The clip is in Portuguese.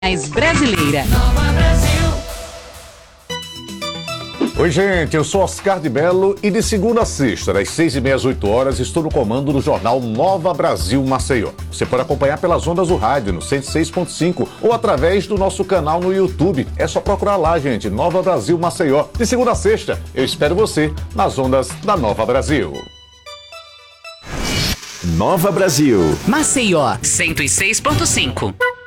Brasileira. Oi, gente, eu sou Oscar de Mello e de segunda a sexta, das 6h30 às 8h, estou no comando do jornal Nova Brasil Maceió. Você pode acompanhar pelas ondas do rádio, no 106.5 ou através do nosso canal no YouTube. É só procurar lá, gente, Nova Brasil Maceió. De segunda a sexta, eu espero você nas ondas da Nova Brasil. Nova Brasil. Maceió, 106.5.